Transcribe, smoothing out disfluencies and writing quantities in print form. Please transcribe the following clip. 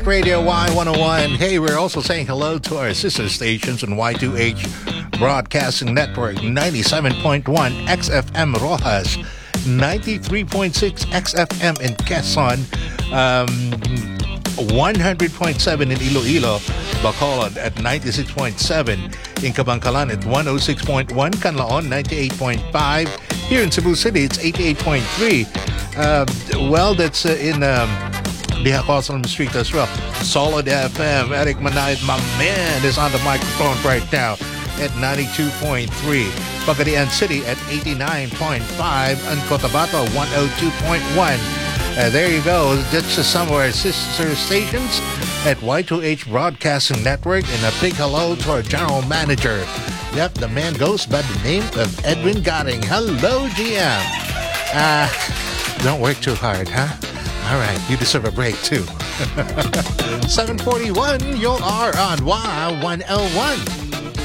Radio Y101. Hey, we're also saying hello to our sister stations on Y2H Broadcasting Network, 97.1 XFM Rojas, 93.6 XFM in Quezon, 100.7 in Iloilo, Bacolod at 96.7, in Cabancalan at 106.1, Canlaon 98.5, here in Cebu City it's 88.3. That's in Bihacosalm Street as well. Solid FM, Eric Manayat, my man, is on the microphone right now at 92.3. Pagadian City at 89.5 and Cotabato 102.1. There you go. That's some of our sister stations at Y2H Broadcasting Network, and a big hello to our general manager. Yep, the man goes by the name of Edwin Garing. Hello, GM. Don't work too hard, huh? All right, you deserve a break too. 7:41, you are on Y101.